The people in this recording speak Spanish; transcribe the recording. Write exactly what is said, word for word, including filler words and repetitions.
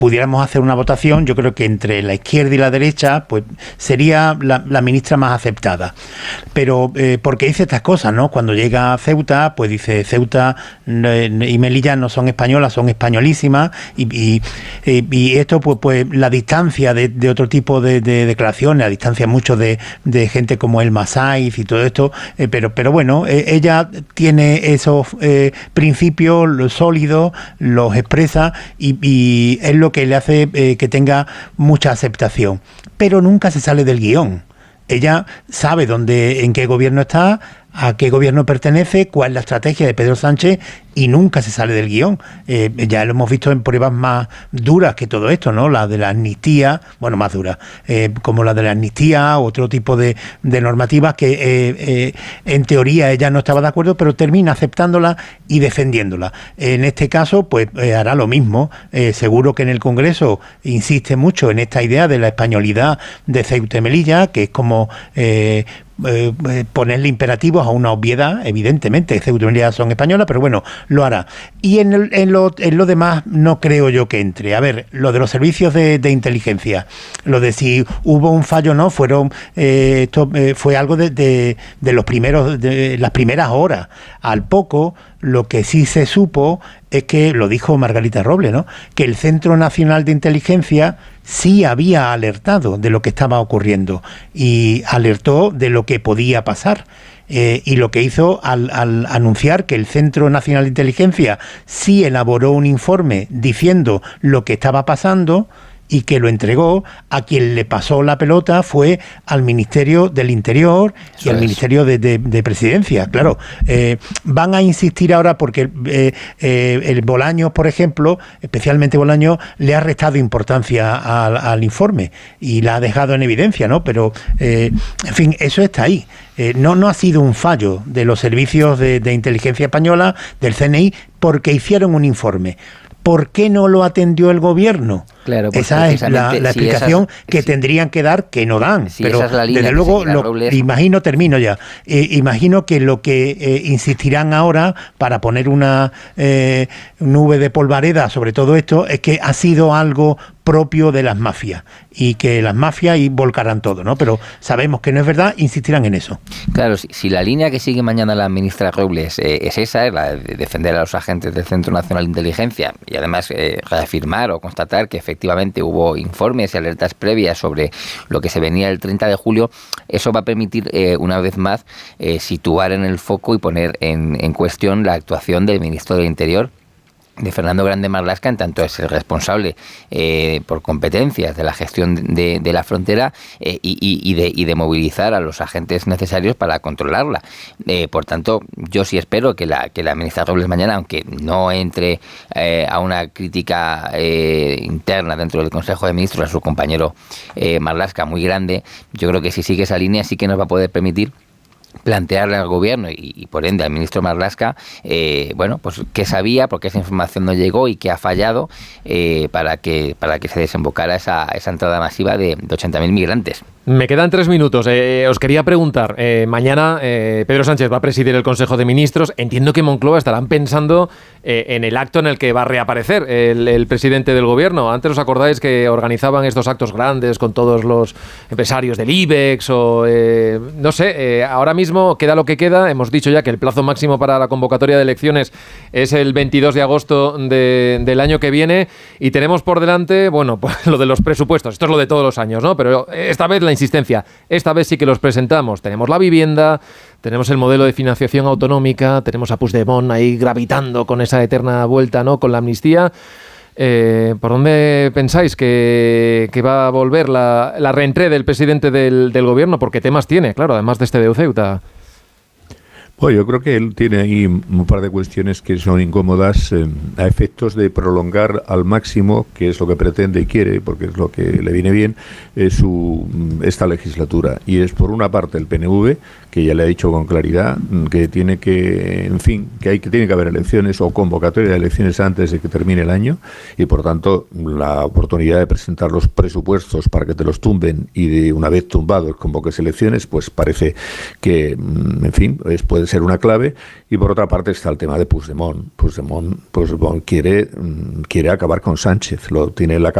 pudiéramos hacer una votación, yo creo que entre la izquierda y la derecha, pues sería la, la ministra más aceptada. Pero, eh, porque dice estas cosas, ¿no? Cuando llega a Ceuta, pues dice, Ceuta eh, y Melilla no son españolas, son españolísimas, y, y, y esto, pues, pues la distancia de, de otro tipo de, de declaraciones, la distancia mucho de, de gente como el Masaiz y todo esto, eh, pero, pero bueno, eh, ella tiene esos eh, principios los sólidos, los expresa, y, y es lo que le hace eh, que tenga mucha aceptación, pero nunca se sale del guión. Ella sabe dónde, en qué gobierno está, a qué gobierno pertenece, cuál es la estrategia de Pedro Sánchez, y nunca se sale del guión. Eh, ya lo hemos visto en pruebas más duras que todo esto, ¿no? La de la amnistía, bueno, más duras, eh, como la de la amnistía, otro tipo de, de normativas que eh, eh, en teoría ella no estaba de acuerdo, pero termina aceptándola y defendiéndola. En este caso, pues eh, hará lo mismo. Eh, seguro que en el Congreso insiste mucho en esta idea de la españolidad de Ceuta y Melilla, que es como Eh, Eh, eh, ponerle imperativos a una obviedad, evidentemente, Ceuta y Melilla son españolas, pero bueno, lo hará. Y en, el, en, lo, en lo demás no creo yo que entre. A ver, lo de los servicios de, de inteligencia, lo de si hubo un fallo o no, fueron eh, esto eh, fue algo de, de, de los primeros, de las primeras horas. Al poco, lo que sí se supo es que, lo dijo Margarita Robles, ¿no?, que el Centro Nacional de Inteligencia sí había alertado de lo que estaba ocurriendo y alertó de lo que podía pasar. Eh, y lo que hizo al, al anunciar que el Centro Nacional de Inteligencia sí elaboró un informe diciendo lo que estaba pasando y que lo entregó, a quien le pasó la pelota fue al Ministerio del Interior y Eso al es. Ministerio de, de, de Presidencia. Claro, eh, van a insistir ahora porque eh, eh, el Bolaños, por ejemplo, especialmente Bolaños, le ha restado importancia al, al informe y la ha dejado en evidencia, ¿no? Pero, eh, en fin, eso está ahí. Eh, no, no ha sido un fallo de los servicios de, de inteligencia española, del C N I, porque hicieron un informe. ¿Por qué no lo atendió el gobierno? Claro, pues esa es la, la explicación si esas, que si, tendrían que dar, que no dan. Si pero es la desde luego, lo, Robles... imagino, termino ya, eh, imagino que lo que eh, insistirán ahora para poner una eh, nube de polvareda sobre todo esto es que ha sido algo propio de las mafias y que las mafias y volcarán todo, ¿no? Pero sabemos que no es verdad, insistirán en eso. Claro, si, si la línea que sigue mañana la ministra Robles eh, es esa, es la de defender a los agentes del Centro Nacional de Inteligencia y además eh, reafirmar o constatar que efectivamente hubo informes y alertas previas sobre lo que se venía el treinta de julio, eso va a permitir eh, una vez más eh, situar en el foco y poner en, en cuestión la actuación del ministro del Interior, de Fernando Grande Marlaska, en tanto es el responsable eh, por competencias de la gestión de, de la frontera eh, y, y, de, y de movilizar a los agentes necesarios para controlarla. Eh, por tanto, yo sí espero que la, que la ministra Robles mañana, aunque no entre eh, a una crítica eh, interna dentro del Consejo de Ministros a su compañero eh, Marlaska muy grande, yo creo que si sigue esa línea sí que nos va a poder permitir plantearle al gobierno y, y por ende al ministro Marlaska, eh, bueno, pues qué sabía, por qué esa información no llegó y qué ha fallado eh, para que para que se desembocara esa, esa entrada masiva de, de ochenta mil migrantes. Me quedan tres minutos. Eh, os quería preguntar, eh, mañana eh, Pedro Sánchez va a presidir el Consejo de Ministros. Entiendo que Moncloa estarán pensando eh, en el acto en el que va a reaparecer el, el presidente del gobierno. Antes os acordáis que organizaban estos actos grandes con todos los empresarios del IBEX o eh, no sé, eh, ahora mismo queda lo que queda. Hemos dicho ya que el plazo máximo para la convocatoria de elecciones es el veintidós de agosto de, del año que viene y tenemos por delante, bueno, pues lo de los presupuestos. Esto es lo de todos los años, ¿no? Pero esta vez la insistencia. Esta vez sí que los presentamos. Tenemos la vivienda, tenemos el modelo de financiación autonómica, tenemos a Puigdemont ahí gravitando con esa eterna vuelta, ¿no?, con la amnistía. Eh, ¿Por dónde pensáis que, que va a volver la, la reentré del presidente del, del gobierno? Porque temas tiene, claro, además de este de Ceuta. Bueno, yo creo que él tiene ahí un par de cuestiones que son incómodas eh, a efectos de prolongar al máximo, que es lo que pretende y quiere, porque es lo que le viene bien, eh, su esta legislatura. Y es por una parte el P N V, que ya le ha dicho con claridad que tiene que, en fin, que hay que tiene que haber elecciones o convocatoria de elecciones antes de que termine el año y por tanto la oportunidad de presentar los presupuestos para que te los tumben y de una vez tumbados convoques elecciones, pues parece que, en fin, es, puede ser una clave. Y por otra parte está el tema de Puigdemont. Puigdemont, Puigdemont quiere, quiere acabar con Sánchez, lo tiene en la